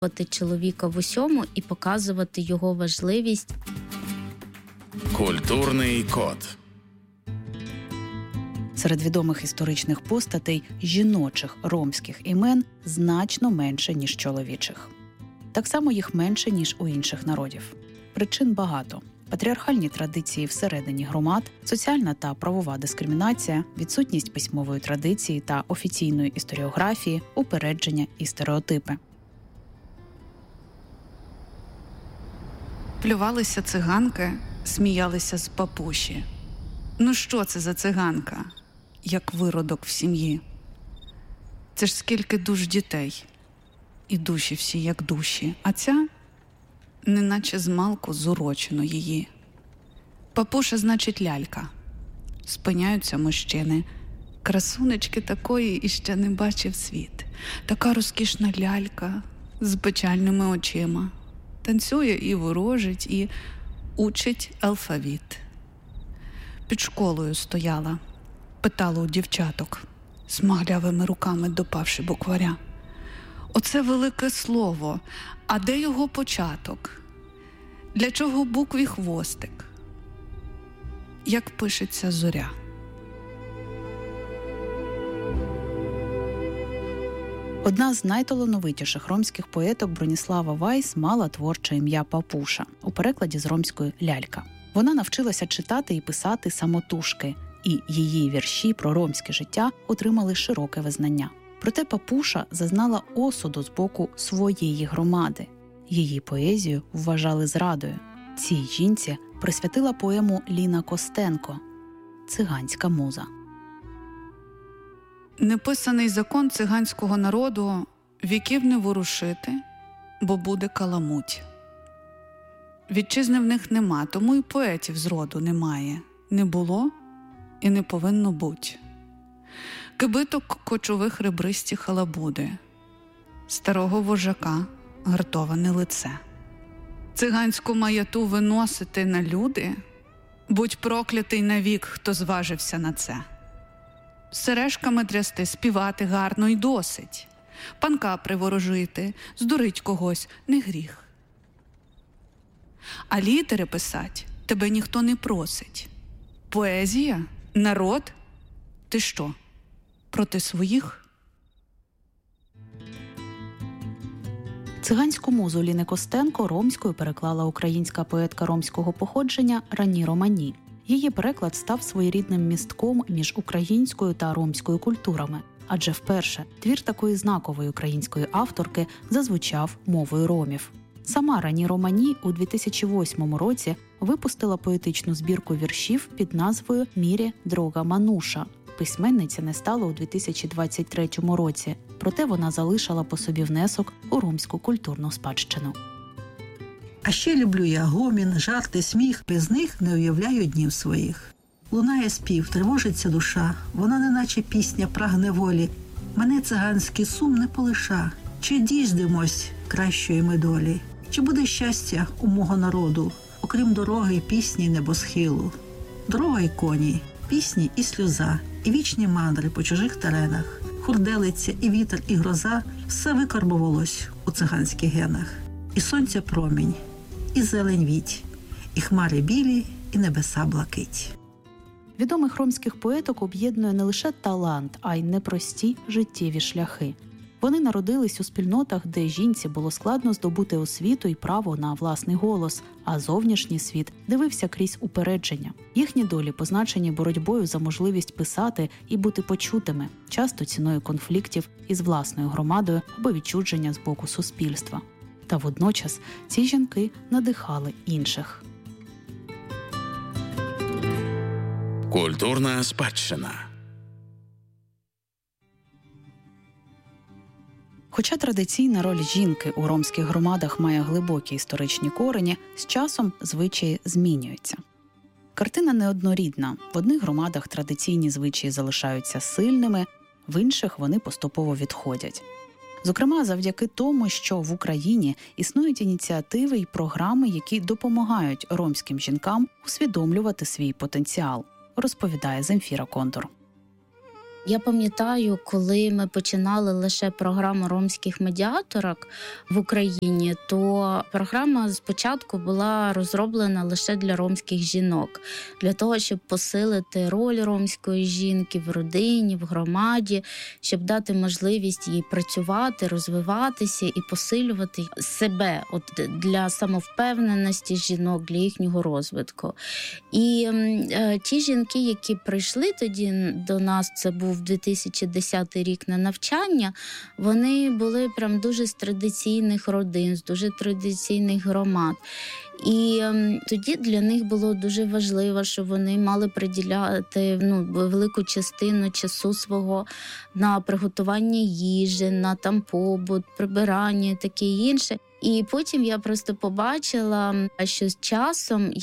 чоловіка в усьому і показувати його важливість. Культурний код. Серед відомих історичних постатей жіночих ромських імен значно менше, ніж чоловічих. Так само їх менше, ніж у інших народів. Причин багато. Патріархальні традиції всередині громад, соціальна та правова дискримінація, відсутність письмової традиції та офіційної історіографії, упередження і стереотипи. Плювалися циганки, сміялися з папуші. Ну що це за циганка? Як виродок в сім'ї. Це ж скільки душ дітей. І душі всі, як душі. А ця, неначе змалку зурочено її. Папуша, значить, лялька. Спиняються мужчини. Красунечки такої іще не бачив світ. Така розкішна лялька з печальними очима. Танцює і ворожить, і учить алфавіт. Під школою стояла, питала у дівчаток, смаглявими руками допавши букваря. Оце велике слово, а де його початок? Для чого букві хвостик? Як пишеться зоря? Одна з найталановитіших ромських поеток Броніслава Вайс мала творче ім'я Папуша, у перекладі з ромської «лялька». Вона навчилася читати і писати самотужки, і її вірші про ромське життя отримали широке визнання. Проте Папуша зазнала осуду з боку своєї громади. Її поезію вважали зрадою. Цій жінці присвятила поему Ліна Костенко «Циганська муза». Неписаний закон циганського народу віків не ворушити, бо буде каламуть. Вітчизни в них нема, тому і поетів зроду немає. Не було і не повинно бути. Кибиток кочових ребристі халабуди, старого вожака гартоване лице. Циганську маяту виносити на люди, будь проклятий навік, хто зважився на це. Сережками трясти, співати гарно й досить. Панка приворожити, здурить когось не гріх. А літери писать тебе ніхто не просить. Поезія? Народ? Ти що, проти своїх? Циганську музу Ліни Костенко ромською переклала українська поетка ромського походження Рані Романі. Її переклад став своєрідним містком між українською та ромською культурами, адже вперше твір такої знакової української авторки зазвучав мовою ромів. Сама Рані Романі у 2008 році випустила поетичну збірку віршів під назвою «Мірі дрога Мануша». Письменниця не стала у 2023 році, проте вона залишила по собі внесок у ромську культурну спадщину. А ще люблю я гомін, жарти, сміх, без них не уявляю днів своїх. Лунає спів, тривожиться душа, вона неначе пісня прагне волі. Мене циганський сум не полиша, чи діждемось кращої ми долі? Чи буде щастя у мого народу, окрім дороги, пісні, небосхилу? Дорога й коні, пісні і сльоза, і вічні мандри по чужих теренах. Хурделиця, і вітер, і гроза – все викарбувалось у циганських генах. І сонця промінь, і зелень віть, і хмари білі, і небеса блакить. Відомих ромських поеток об'єднує не лише талант, а й непрості життєві шляхи. Вони народились у спільнотах, де жінці було складно здобути освіту і право на власний голос, а зовнішній світ дивився крізь упередження. Їхні долі позначені боротьбою за можливість писати і бути почутими, часто ціною конфліктів із власною громадою або відчуження з боку суспільства. Та водночас ці жінки надихали інших. Культурна спадщина. Хоча традиційна роль жінки у ромських громадах має глибокі історичні корені, з часом звичаї змінюються. Картина неоднорідна. В одних громадах традиційні звичаї залишаються сильними, в інших вони поступово відходять. Зокрема, завдяки тому, що в Україні існують ініціативи і програми, які допомагають ромським жінкам усвідомлювати свій потенціал, розповідає Земфіра Контур. Я пам'ятаю, коли ми починали лише програму ромських медіаторок в Україні, то програма спочатку була розроблена лише для ромських жінок, для того, щоб посилити роль ромської жінки в родині, в громаді, щоб дати можливість їй працювати, розвиватися і посилювати себе для самовпевненості жінок, для їхнього розвитку. І ті жінки, які прийшли тоді до нас, це був 2010 рік на навчання, вони були прям дуже з традиційних родин, з дуже традиційних громад. І тоді для них було дуже важливо, що вони мали приділяти велику частину часу свого на приготування їжі, на там побут, прибирання і таке інше. І потім я просто побачила, що з часом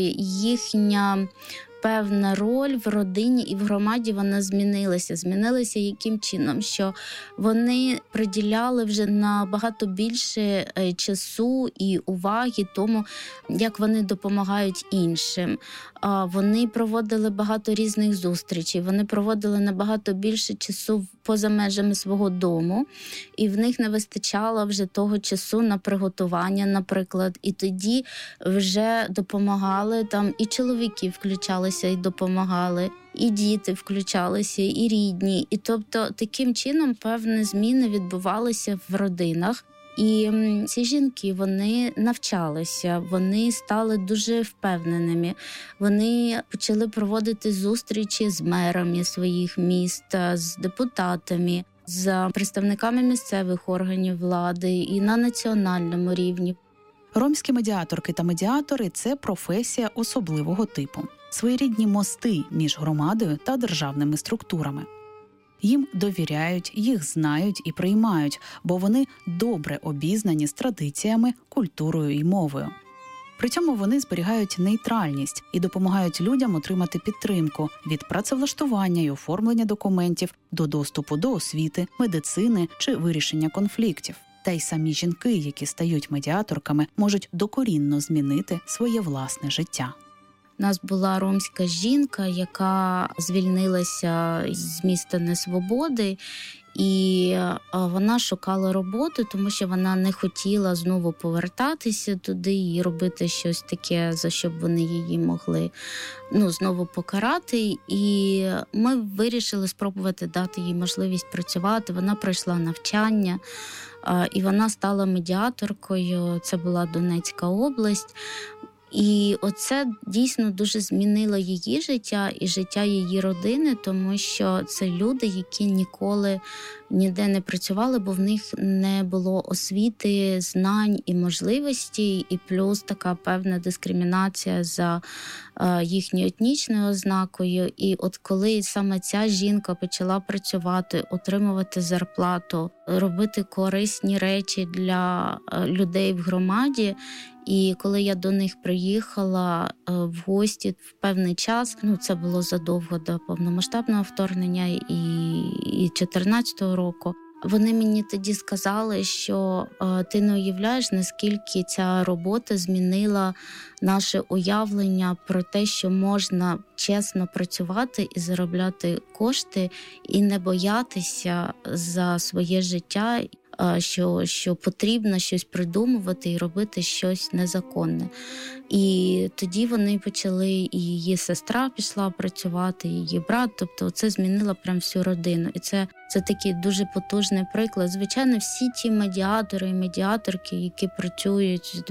їхня певна роль в родині і в громаді вона змінилася. Змінилася яким чином? Що вони приділяли вже набагато більше часу і уваги тому, як вони допомагають іншим. Вони проводили багато різних зустрічей, вони проводили набагато більше часу поза межами свого дому, і в них не вистачало вже того часу на приготування, наприклад. І тоді вже допомагали, там і чоловіки включалися і допомагали, і діти включалися, і рідні. І тобто таким чином певні зміни відбувалися в родинах. І ці жінки, вони навчалися, вони стали дуже впевненими. Вони почали проводити зустрічі з мерами своїх міст, з депутатами, з представниками місцевих органів влади і на національному рівні. Ромські медіаторки та медіатори – це професія особливого типу. Своєрідні мости між громадою та державними структурами. Їм довіряють, їх знають і приймають, бо вони добре обізнані з традиціями, культурою і мовою. При цьому вони зберігають нейтральність і допомагають людям отримати підтримку від працевлаштування і оформлення документів до доступу до освіти, медицини чи вирішення конфліктів. Та й самі жінки, які стають медіаторками, можуть докорінно змінити своє власне життя. У нас була ромська жінка, яка звільнилася з міста Несвободи, і вона шукала роботу, тому що вона не хотіла знову повертатися туди і робити щось таке, за що б вони її могли знову покарати. І ми вирішили спробувати дати їй можливість працювати. Вона пройшла навчання, і вона стала медіаторкою. Це була Донецька область. І оце дійсно дуже змінило її життя і життя її родини, тому що це люди, які ніколи ніде не працювали, бо в них не було освіти, знань і можливостей, і плюс така певна дискримінація за їхньою етнічною ознакою. І от коли саме ця жінка почала працювати, отримувати зарплату, робити корисні речі для людей в громаді, і коли я до них приїхала в гості в певний час, це було задовго до повномасштабного вторгнення і 14-го року, вони мені тоді сказали, що ти не уявляєш, наскільки ця робота змінила наше уявлення про те, що можна чесно працювати і заробляти кошти, і не боятися за своє життя, що потрібно щось придумувати і робити щось незаконне. І тоді вони почали, і її сестра пішла працювати, і її брат, тобто це змінило прям всю родину. І це такий дуже потужний приклад. Звичайно, всі ті медіатори і медіаторки, які працюють з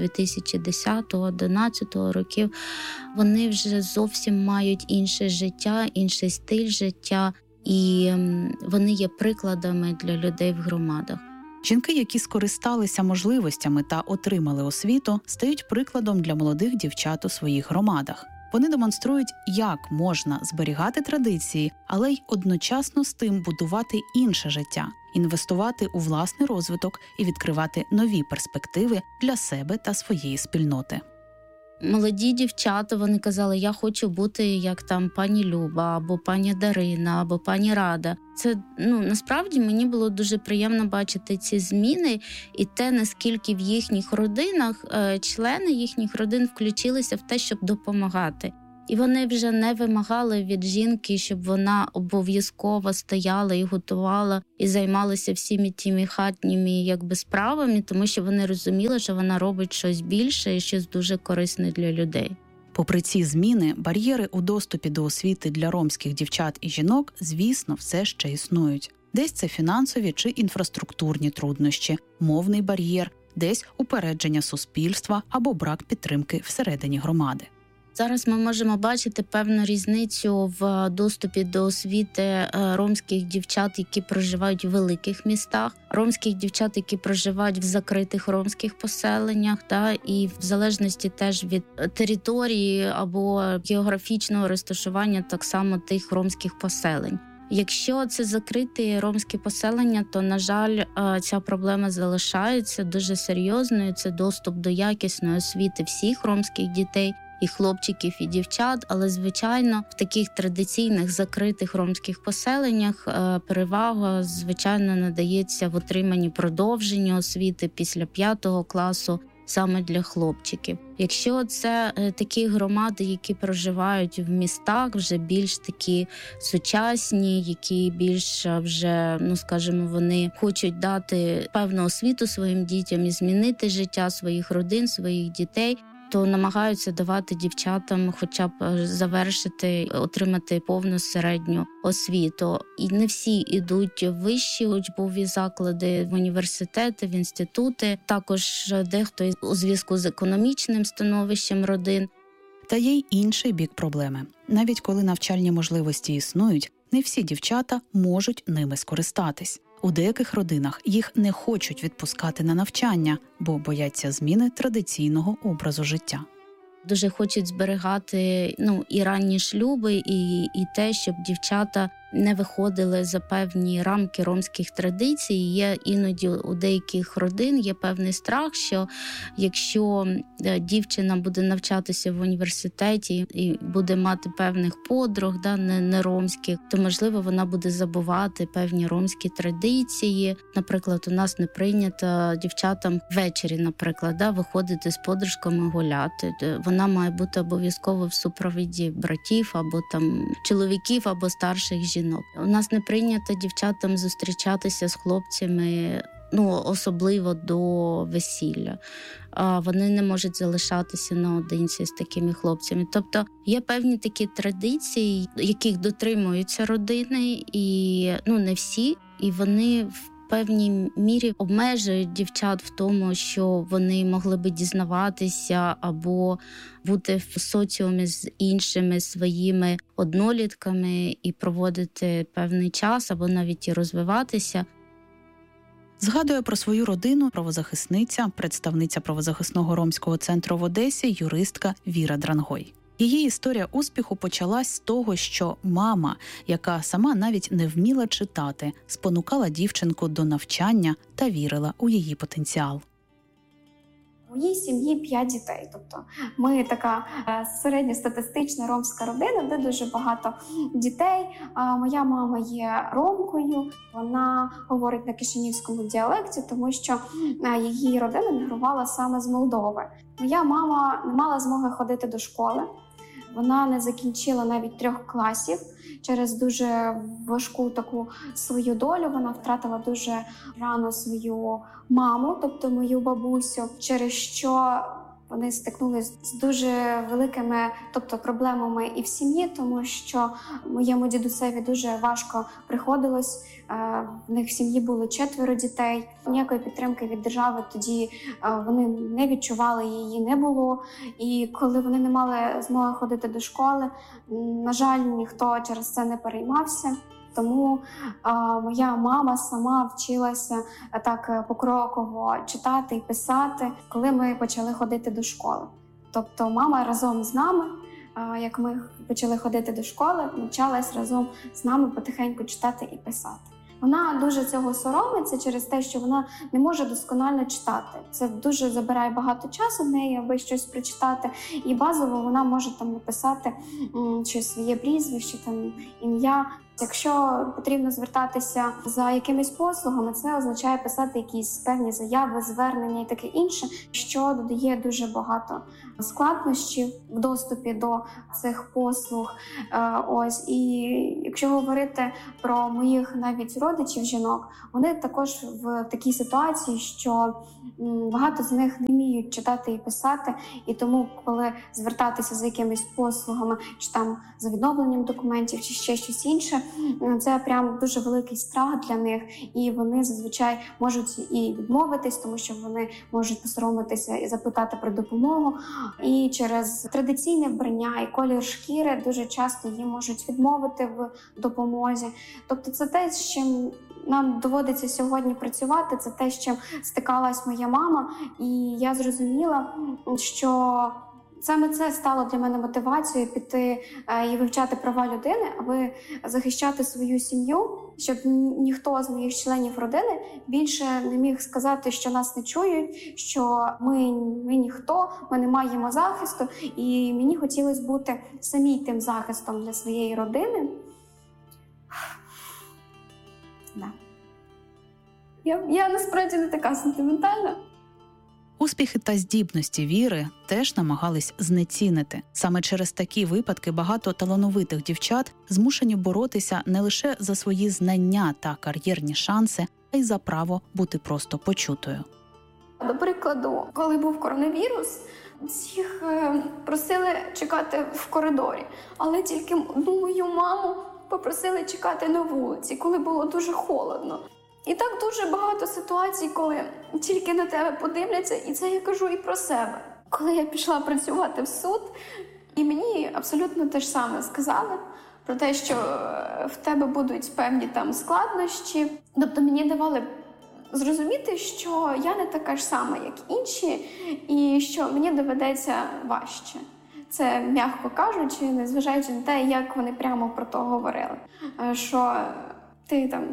2010-2011 років, вони вже зовсім мають інше життя, інший стиль життя, і вони є прикладами для людей в громадах. Жінки, які скористалися можливостями та отримали освіту, стають прикладом для молодих дівчат у своїх громадах. Вони демонструють, як можна зберігати традиції, але й одночасно з тим будувати інше життя, інвестувати у власний розвиток і відкривати нові перспективи для себе та своєї спільноти. Молоді дівчата, вони казали, я хочу бути як там пані Люба, або пані Дарина, або пані Рада. Це, насправді, мені було дуже приємно бачити ці зміни і те, наскільки в їхніх родинах, члени їхніх родин включилися в те, щоб допомагати. І вони вже не вимагали від жінки, щоб вона обов'язково стояла і готувала, і займалася всіми тими хатніми справами, тому що вони розуміли, що вона робить щось більше і щось дуже корисне для людей. Попри ці зміни, бар'єри у доступі до освіти для ромських дівчат і жінок, звісно, все ще існують. Десь це фінансові чи інфраструктурні труднощі, мовний бар'єр, десь упередження суспільства або брак підтримки всередині громади. Зараз ми можемо бачити певну різницю в доступі до освіти ромських дівчат, які проживають в великих містах, ромських дівчат, які проживають в закритих ромських поселеннях, і в залежності теж від території або географічного розташування так само тих ромських поселень. Якщо це закриті ромські поселення, то, на жаль, ця проблема залишається дуже серйозною. Це доступ до якісної освіти всіх ромських дітей, і хлопчиків, і дівчат. Але, звичайно, в таких традиційних закритих ромських поселеннях перевага, звичайно, надається в отриманні продовження освіти після 5 класу саме для хлопчиків. Якщо це такі громади, які проживають в містах, вже більш такі сучасні, які більш вже, скажімо, вони хочуть дати певну освіту своїм дітям і змінити життя своїх родин, своїх дітей, то намагаються давати дівчатам хоча б отримати повну середню освіту. І не всі йдуть в вищі учбові заклади, в університети, в інститути. Також дехто у зв'язку з економічним становищем родин. Та є й інший бік проблеми. Навіть коли навчальні можливості існують, не всі дівчата можуть ними скористатись. У деяких родинах їх не хочуть відпускати на навчання, бо бояться зміни традиційного образу життя. Дуже хочуть зберігати і ранні шлюби, і те, щоб дівчата не виходили за певні рамки ромських традицій. Є іноді у деяких родин є певний страх, що якщо дівчина буде навчатися в університеті і буде мати певних подруг, не ромських, то, можливо, вона буде забувати певні ромські традиції. Наприклад, у нас не прийнято дівчатам ввечері, наприклад, виходити з подружками гуляти. Вона має бути обов'язково в супроводі братів або чоловіків, або старших жінок. У нас не прийнято дівчатам зустрічатися з хлопцями, особливо до весілля. Вони не можуть залишатися наодинці з такими хлопцями. Тобто є певні такі традиції, яких дотримуються родини, і не всі, і вони в певній мірі обмежують дівчат в тому, що вони могли би дізнаватися або бути в соціумі з іншими своїми однолітками і проводити певний час, або навіть і розвиватися. Згадує про свою родину правозахисниця, представниця правозахисного ромського центру в Одесі, юристка Віра Дрангой. Її історія успіху почалась з того, що мама, яка сама навіть не вміла читати, спонукала дівчинку до навчання та вірила у її потенціал. У моїй сім'ї 5 дітей. Тобто ми така середньостатистична ромська родина, де дуже багато дітей. Моя мама є ромкою, вона говорить на кишинівському діалекті, тому що її родина мігрувала саме з Молдови. Моя мама не мала змоги ходити до школи. Вона не закінчила навіть 3 класів через дуже важку таку свою долю. Вона втратила дуже рано свою маму, тобто мою бабусю, через що вони стикнулися з дуже великими проблемами і в сім'ї, тому що моєму дідусеві дуже важко приходилось. В них в сім'ї було 4 дітей. Ніякої підтримки від держави тоді вони не відчували, її не було. І коли вони не мали змоги ходити до школи, на жаль, ніхто через це не переймався. Тому моя мама сама вчилася так покроково читати і писати, коли ми почали ходити до школи. Тобто мама разом з нами, як ми почали ходити до школи, навчалась разом з нами потихеньку читати і писати. Вона дуже цього соромиться через те, що вона не може досконально читати. Це дуже забирає багато часу в неї, аби щось прочитати. І базово вона може написати щось своє прізвище, ім'я. Якщо потрібно звертатися за якимись послугами, це означає писати якісь певні заяви, звернення і таке інше, що додає дуже багато складнощів в доступі до цих послуг. І якщо говорити про моїх навіть родичів жінок, вони також в такій ситуації, що багато з них не вміють читати і писати, і тому, коли звертатися за якимись послугами, чи там за відновленням документів, чи ще щось інше, це прям дуже великий страх для них, і вони зазвичай можуть і відмовитись, тому що вони можуть посоромитися і запитати про допомогу. І через традиційне вбрання і колір шкіри дуже часто їм можуть відмовити в допомозі. Тобто це те, з чим нам доводиться сьогодні працювати, це те, з чим стикалась моя мама, і я зрозуміла, що саме це стало для мене мотивацією піти і вивчати права людини, аби захищати свою сім'ю, щоб ніхто з моїх членів родини більше не міг сказати, що нас не чують, що ми ніхто, ми не маємо захисту. І мені хотілося бути самій тим захистом для своєї родини. Да. Я насправді не така сентиментальна. Успіхи та здібності Віри теж намагались знецінити. Саме через такі випадки багато талановитих дівчат змушені боротися не лише за свої знання та кар'єрні шанси, а й за право бути просто почутою. До прикладу, коли був коронавірус, всіх просили чекати в коридорі, але тільки одну мою маму попросили чекати на вулиці, коли було дуже холодно. І так дуже багато ситуацій, коли тільки на тебе подивляться, і це я кажу і про себе. Коли я пішла працювати в суд, і мені абсолютно те ж саме сказали, про те, що в тебе будуть певні там складнощі. Тобто мені давали зрозуміти, що я не така ж сама, як інші, і що мені доведеться важче. Це, м'яко кажучи, незважаючи на те, як вони прямо про то говорили. Що ти там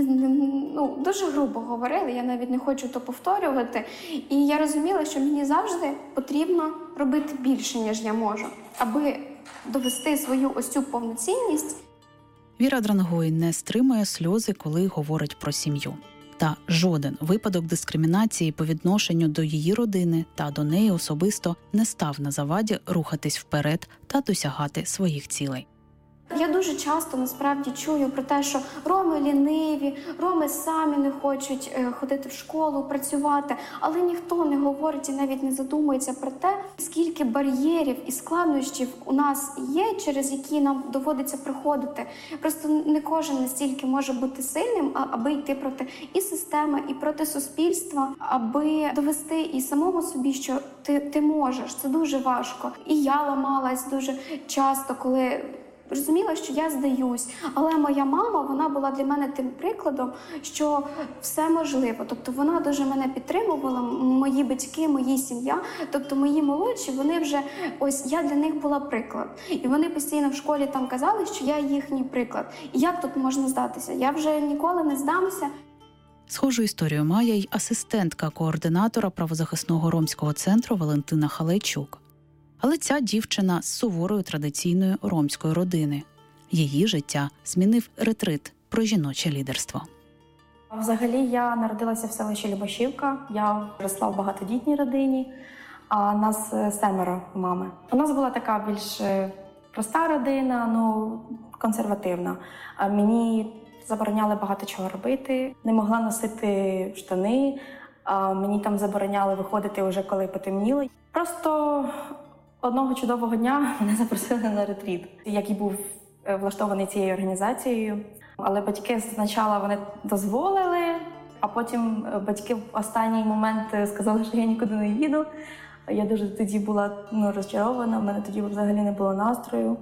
дуже грубо говорили, я навіть не хочу то повторювати. І я розуміла, що мені завжди потрібно робити більше, ніж я можу, аби довести свою ось цю повноцінність. Віра Дрангой не стримує сльози, коли говорить про сім'ю. Та жоден випадок дискримінації по відношенню до її родини та до неї особисто не став на заваді рухатись вперед та досягати своїх цілей. Я дуже часто, насправді, чую про те, що роми ліниві, роми самі не хочуть ходити в школу, працювати, але ніхто не говорить і навіть не задумується про те, скільки бар'єрів і складнощів у нас є, через які нам доводиться проходити. Просто не кожен настільки може бути сильним, аби йти проти і системи, і проти суспільства, аби довести і самому собі, що ти можеш. Це дуже важко. І я ламалась дуже часто, коли розуміла, що я здаюсь. Але моя мама, вона була для мене тим прикладом, що все можливо. Тобто вона дуже мене підтримувала, мої батьки, моя сім'я. Тобто мої молодші, вони вже, ось я для них була приклад. І вони постійно в школі там казали, що я їхній приклад. І як тут можна здатися? Я вже ніколи не здамся. Схожу історію має й асистентка координатора правозахисного ромського центру Валентина Халайчук. Але ця дівчина з суворої традиційної ромської родини. Її життя змінив ретрит про жіноче лідерство. Взагалі, я народилася в селищі Любашівка. Я росла в багатодітній родині, а нас 7 мами. У нас була така більш проста родина, консервативна. А мені забороняли багато чого робити. Не могла носити штани, а мені там забороняли виходити вже коли потемніло. Просто одного чудового дня мене запросили на ретріт, який був влаштований цією організацією. Але батьки спочатку вони дозволили, а потім батьки в останній момент сказали, що я нікуди не їду. Я дуже тоді була розчарована, в мене тоді взагалі не було настрою.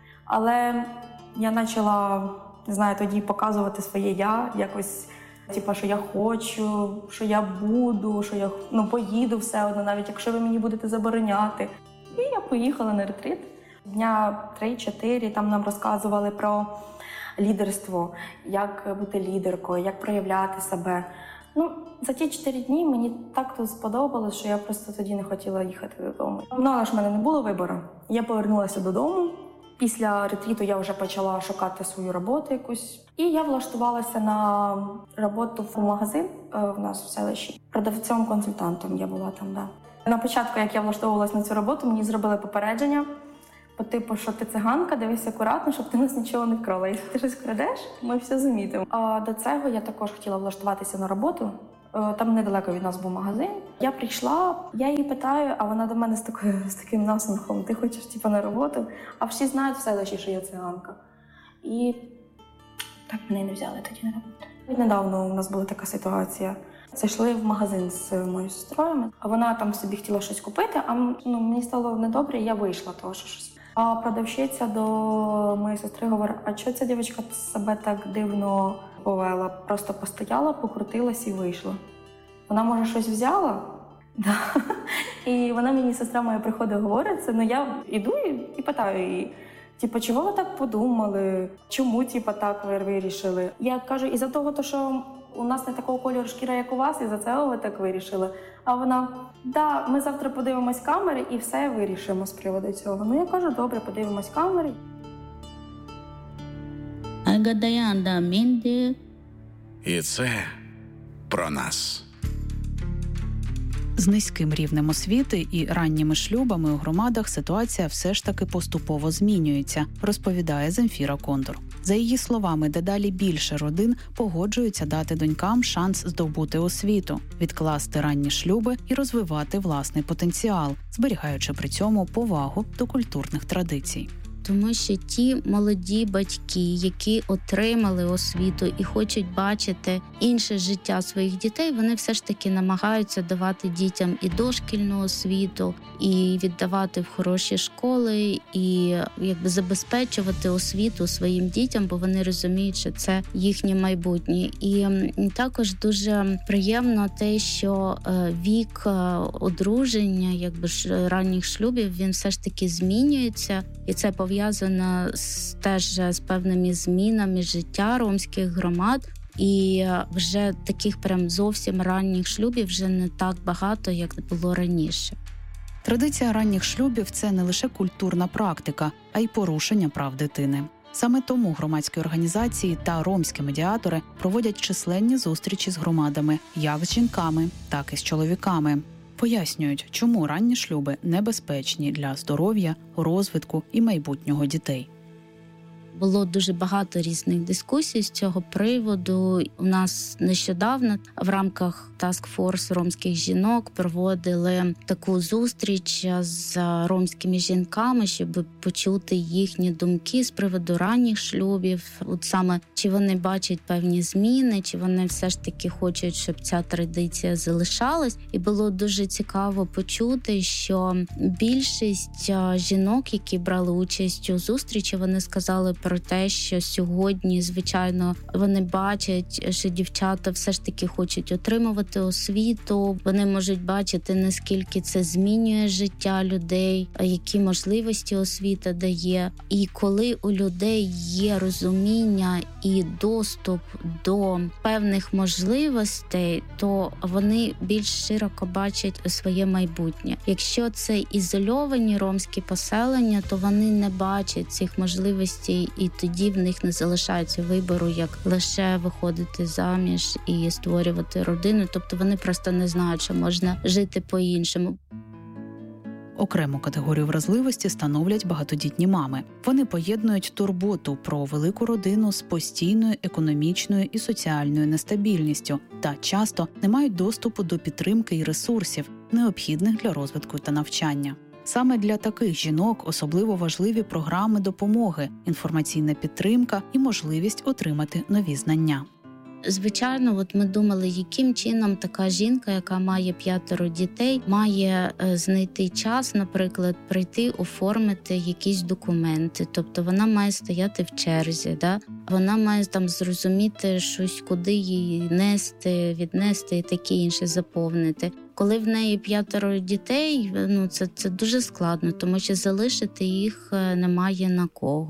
Але я почала, тоді показувати своє я, якось, що я хочу, що я буду, що я поїду все одно, навіть якщо ви мені будете забороняти. І я поїхала на ретрит. Дня 3-4 там нам розказували про лідерство, як бути лідеркою, як проявляти себе. За ті 4 дні мені так тут сподобалось, що я просто тоді не хотіла їхати додому. Але ж в мене не було вибору. Я повернулася додому, Після ретріту я вже почала шукати свою роботу якусь. І я влаштувалася на роботу в магазин в нас в селищі. Продавцем-консультантом я була там, да. На початку, як я влаштовувалася на цю роботу, мені зробили попередження. По типу, що ти циганка, дивись акуратно, щоб ти нас нічого не вкрала. Якщо ти щось крадеш, ми все замітимо. А до цього я також хотіла влаштуватися на роботу. Там недалеко від нас був магазин. Я прийшла, я її питаю, а вона до мене з таким насміхом: ти хочеш на роботу? А всі знають в селищі, що я циганка. І так мене не взяли тоді на роботу. Недавно у нас була така ситуація. Зайшли в магазин з моєю сестрою, а вона там собі хотіла щось купити, а мені стало недобре, і я вийшла того, що щось. А продавщиця до моєї сестри говорить: а чого ця дівчинка себе так дивно повела? Просто постояла, покрутилась і вийшла. Вона, може, щось взяла? Да. І вона мені, сестра моя, приходить, говорить це, я йду і питаю її: чого ви так подумали? Чому, так ви вирішили? Я кажу: із-за того, що у нас не такого кольору шкіра, як у вас, і за це ви так вирішили. А вона: да, ми завтра подивимось камери і все вирішимо з приводу цього. Я кажу: добре, подивимось камери. І це про нас. З низьким рівнем освіти і ранніми шлюбами у громадах ситуація все ж таки поступово змінюється, розповідає Земфіра Кондор. За її словами, дедалі більше родин погоджуються дати донькам шанс здобути освіту, відкласти ранні шлюби і розвивати власний потенціал, зберігаючи при цьому повагу до культурних традицій. Тому що ті молоді батьки, які отримали освіту і хочуть бачити інше життя своїх дітей, вони все ж таки намагаються давати дітям і дошкільну освіту, і віддавати в хороші школи, і забезпечувати освіту своїм дітям, бо вони розуміють, що це їхнє майбутнє. І також дуже приємно те, що вік одруження, ранніх шлюбів, він все ж таки змінюється, і це пов'язано теж з певними змінами життя ромських громад. І вже таких прям зовсім ранніх шлюбів вже не так багато, як було раніше. Традиція ранніх шлюбів – це не лише культурна практика, а й порушення прав дитини. Саме тому громадські організації та ромські медіатори проводять численні зустрічі з громадами як з жінками, так і з чоловіками. Пояснюють, чому ранні шлюби небезпечні для здоров'я, розвитку і майбутнього дітей. Було дуже багато різних дискусій з цього приводу. У нас нещодавно в рамках Task Force ромських жінок проводили таку зустріч з ромськими жінками, щоб почути їхні думки з приводу ранніх шлюбів. От саме, чи вони бачать певні зміни, чи вони все ж таки хочуть, щоб ця традиція залишалась. І було дуже цікаво почути, що більшість жінок, які брали участь у зустрічі, вони сказали про те, що сьогодні, звичайно, вони бачать, що дівчата все ж таки хочуть отримувати освіту, вони можуть бачити, наскільки це змінює життя людей, які можливості освіта дає. І коли у людей є розуміння і доступ до певних можливостей, то вони більш широко бачать своє майбутнє. Якщо це ізольовані ромські поселення, то вони не бачать цих можливостей, і тоді в них не залишається вибору, як лише виходити заміж і створювати родину. Тобто вони просто не знають, що можна жити по-іншому. Окрему категорію вразливості становлять багатодітні мами. Вони поєднують турботу про велику родину з постійною економічною і соціальною нестабільністю та часто не мають доступу до підтримки і ресурсів, необхідних для розвитку та навчання. Саме для таких жінок особливо важливі програми допомоги, інформаційна підтримка і можливість отримати нові знання. Звичайно, ми думали, яким чином така жінка, яка має 5 дітей, має знайти час, наприклад, прийти, оформити якісь документи. Тобто вона має стояти в черзі, вона має зрозуміти щось, куди її нести, віднести і таке інше заповнити. Коли в неї 5 дітей, це дуже складно, тому що залишити їх немає на кого.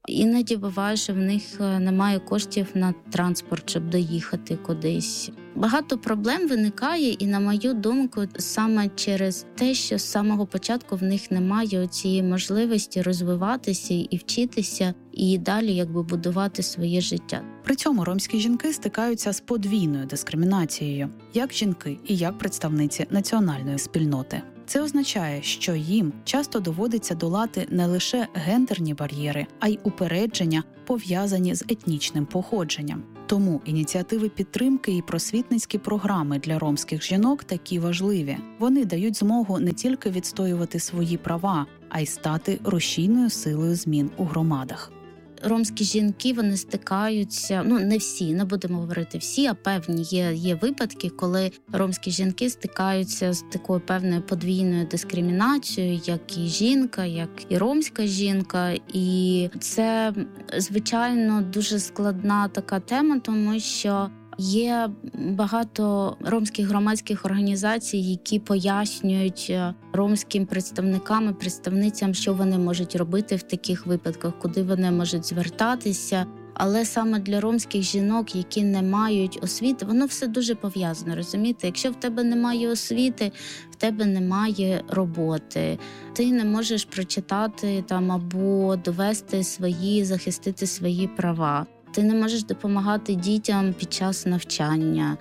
Іноді буває, що в них немає коштів на транспорт, щоб доїхати кудись. Багато проблем виникає, і, на мою думку, саме через те, що з самого початку в них немає цієї можливості розвиватися і вчитися, і далі будувати своє життя. При цьому ромські жінки стикаються з подвійною дискримінацією, як жінки і як представниці національної спільноти. Це означає, що їм часто доводиться долати не лише гендерні бар'єри, а й упередження, пов'язані з етнічним походженням. Тому ініціативи підтримки і просвітницькі програми для ромських жінок такі важливі. Вони дають змогу не тільки відстоювати свої права, а й стати рушійною силою змін у громадах. Ромські жінки, вони стикаються, не всі, не будемо говорити всі, а певні є випадки, коли ромські жінки стикаються з такою певною подвійною дискримінацією, як і жінка, як і ромська жінка. І це, звичайно, дуже складна така тема, тому що є багато ромських громадських організацій, які пояснюють ромським представницям, що вони можуть робити в таких випадках, куди вони можуть звертатися. Але саме для ромських жінок, які не мають освіти, воно все дуже пов'язано, розумієте? Якщо в тебе немає освіти, в тебе немає роботи. Ти не можеш прочитати або довести захистити свої права. Ти не можеш допомагати дітям під час навчання.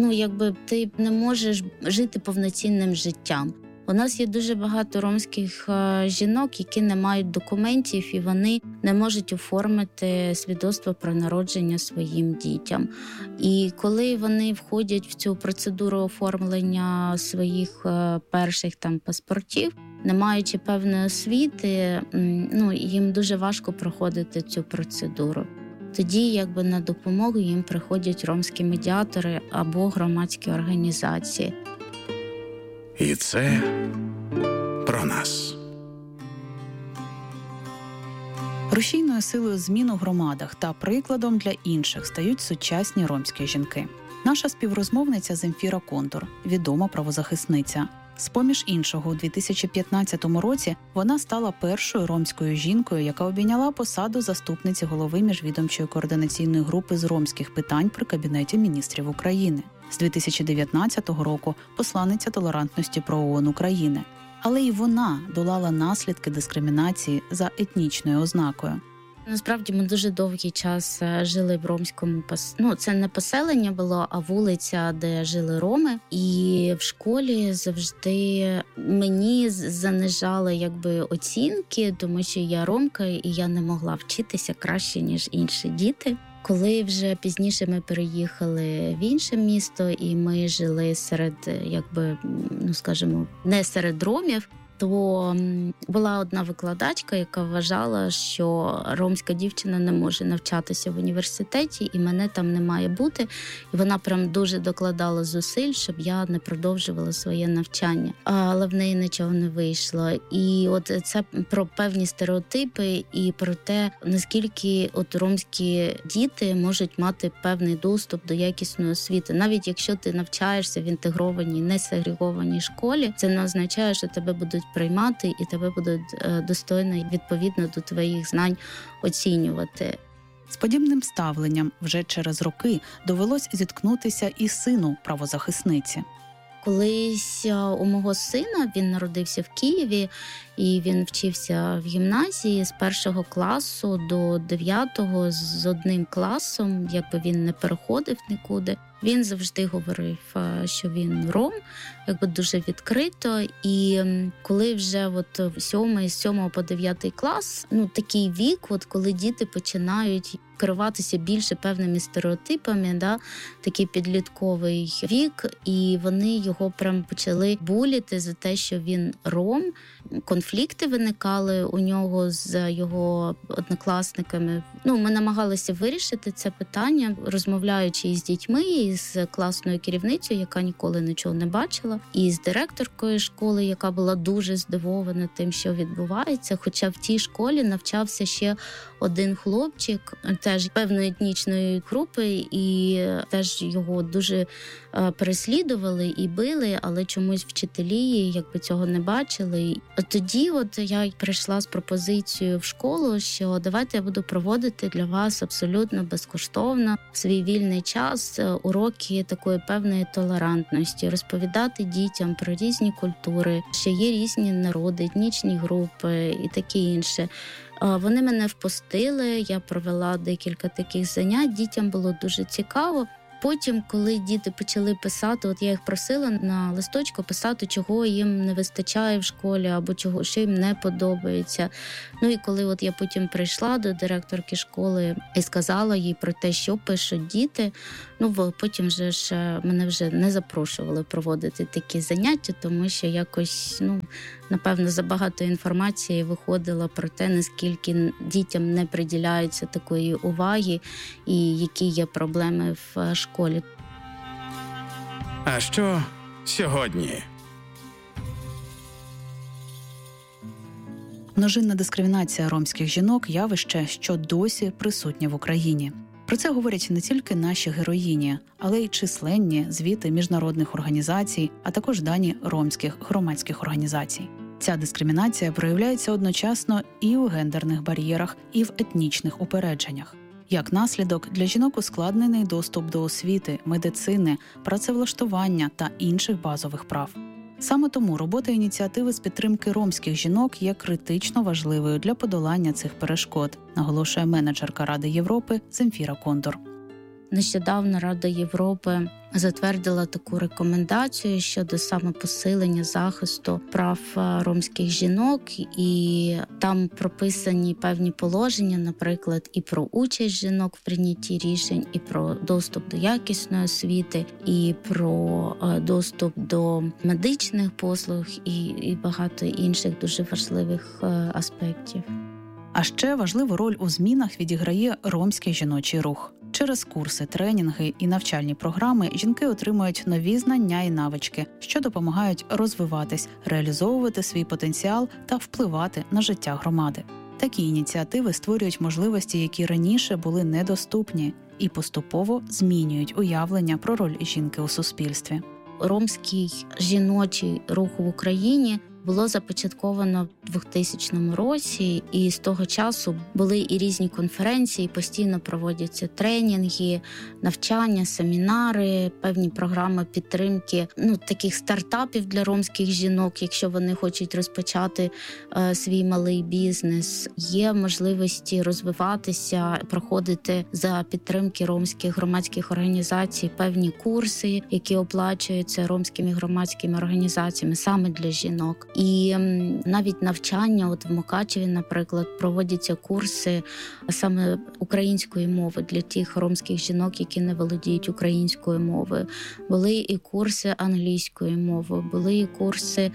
Ти не можеш жити повноцінним життям. У нас є дуже багато ромських жінок, які не мають документів, і вони не можуть оформити свідоцтво про народження своїм дітям. І коли вони входять в цю процедуру оформлення своїх перших паспортів, не маючи певної освіти, їм дуже важко проходити цю процедуру. Тоді на допомогу їм приходять ромські медіатори або громадські організації. І це про нас. Рушійною силою змін у громадах та прикладом для інших стають сучасні ромські жінки. Наша співрозмовниця Земфіра Контур – відома правозахисниця. З-поміж іншого, у 2015 році вона стала першою ромською жінкою, яка обійняла посаду заступниці голови міжвідомчої координаційної групи з ромських питань при Кабінеті міністрів України. З 2019 року посланниця толерантності про ООН України. Але і вона долала наслідки дискримінації за етнічною ознакою. Насправді ми дуже довгий час жили в ромському це не поселення було, а вулиця, де жили роми. І в школі завжди мені занижали оцінки, тому що я ромка і я не могла вчитися краще, ніж інші діти. Коли вже пізніше ми переїхали в інше місто і ми жили серед, не серед ромів, то була одна викладачка, яка вважала, що ромська дівчина не може навчатися в університеті і мене там не має бути. І вона прям дуже докладала зусиль, щоб я не продовжувала своє навчання. Але в неї нічого не вийшло. І це про певні стереотипи і про те, наскільки ромські діти можуть мати певний доступ до якісної освіти. Навіть якщо ти навчаєшся в інтегрованій, не сегрегованій школі, це не означає, що тебе будуть приймати і тебе будуть достойно і відповідно до твоїх знань оцінювати. З подібним ставленням вже через роки довелось зіткнутися і сину правозахисниці. Колись у мого сина, він народився в Києві, і він вчився в гімназії з 1 класу до 9 з одним класом, він не переходив нікуди. Він завжди говорив, що він ром, дуже відкрито. І коли вже з 7 по 9 клас, такий вік, коли діти починають керуватися більше певними стереотипами, такий підлітковий вік, і вони його прям почали буліти за те, що він ром. Конфлікти виникали у нього з його однокласниками. Ми намагалися вирішити це питання, розмовляючи із дітьми, із класною керівницею, яка ніколи нічого не бачила, і з директоркою школи, яка була дуже здивована тим, що відбувається. Хоча в тій школі навчався ще один хлопчик, теж певної етнічної групи, і теж його дуже переслідували і били, але чомусь вчителі цього не бачили. Тоді я прийшла з пропозицією в школу, що давайте я буду проводити для вас абсолютно безкоштовно в свій вільний час уроки такої певної толерантності, розповідати дітям про різні культури, що є різні народи, етнічні групи і таке інше. Вони мене впустили, я провела декілька таких занять, дітям було дуже цікаво. Потім, коли діти почали писати, я їх просила на листочку писати, чого їм не вистачає в школі, або чого, що їм не подобається. І коли я потім прийшла до директорки школи і сказала їй про те, що пишуть діти, потім мене вже не запрошували проводити такі заняття, тому що якось, напевно, забагато інформації виходило про те, наскільки дітям не приділяється такої уваги і які є проблеми в школі. А що сьогодні? Множинна дискримінація ромських жінок – явище, що досі присутнє в Україні. Про це говорять не тільки наші героїні, але й численні звіти міжнародних організацій, а також дані ромських громадських організацій. Ця дискримінація проявляється одночасно і у гендерних бар'єрах, і в етнічних упередженнях. Як наслідок, для жінок ускладнений доступ до освіти, медицини, працевлаштування та інших базових прав. Саме тому робота ініціативи з підтримки ромських жінок є критично важливою для подолання цих перешкод, наголошує менеджерка Ради Європи Земфіра Кондор. Нещодавно Рада Європи затвердила таку рекомендацію щодо саме посилення захисту прав ромських жінок, і там прописані певні положення, наприклад, і про участь жінок в прийнятті рішень, і про доступ до якісної освіти, і про доступ до медичних послуг, і багато інших дуже важливих аспектів. А ще важливу роль у змінах відіграє ромський жіночий рух. Через курси, тренінги і навчальні програми жінки отримують нові знання і навички, що допомагають розвиватись, реалізовувати свій потенціал та впливати на життя громади. Такі ініціативи створюють можливості, які раніше були недоступні, і поступово змінюють уявлення про роль жінки у суспільстві. Ромський жіночий рух в Україні було започатковано в 2000 році, і з того часу були і різні конференції, постійно проводяться тренінги, навчання, семінари, певні програми підтримки, таких стартапів для ромських жінок, якщо вони хочуть розпочати свій малий бізнес. Є можливості розвиватися, проходити за підтримки ромських громадських організацій певні курси, які оплачуються ромськими громадськими організаціями саме для жінок. І навіть навчання, в Мукачеві, наприклад, проводяться курси саме української мови для тих ромських жінок, які не володіють українською мовою. Були і курси англійської мови, були і курси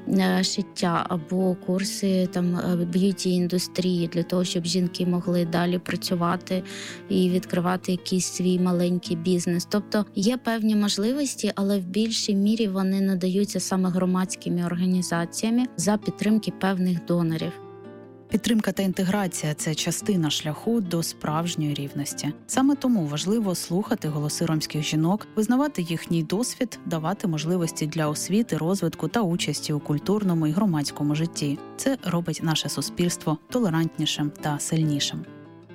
шиття або курси б'юті-індустрії для того, щоб жінки могли далі працювати і відкривати якийсь свій маленький бізнес. Тобто є певні можливості, але в більшій мірі вони надаються саме громадськими організаціями за підтримки певних донорів. Підтримка та інтеграція – це частина шляху до справжньої рівності. Саме тому важливо слухати голоси ромських жінок, визнавати їхній досвід, давати можливості для освіти, розвитку та участі у культурному і громадському житті. Це робить наше суспільство толерантнішим та сильнішим.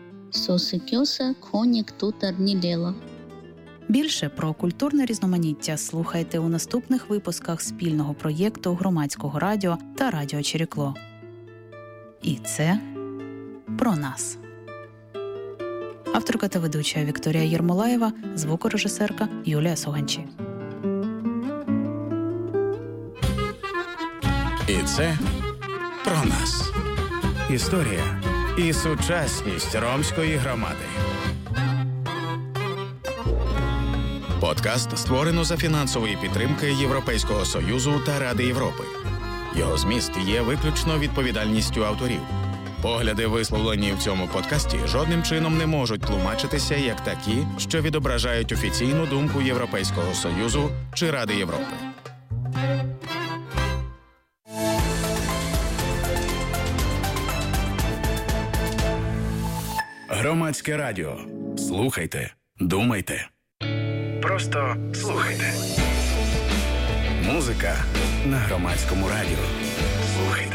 Більше про культурне різноманіття слухайте у наступних випусках спільного проєкту Громадського радіо та Радіо Чирікло. І це про нас. Авторка та ведуча Вікторія Єрмолаєва, звукорежисерка Юлія Соганчі. І це про нас. Історія і сучасність ромської громади. Подкаст створено за фінансової підтримки Європейського Союзу та Ради Європи. Його зміст є виключно відповідальністю авторів. Погляди, висловлені в цьому подкасті, жодним чином не можуть тлумачитися як такі, що відображають офіційну думку Європейського Союзу чи Ради Європи. Громадське радіо. Слухайте, думайте. Просто слухайте. Музика на Громадському радіо. Слухайте.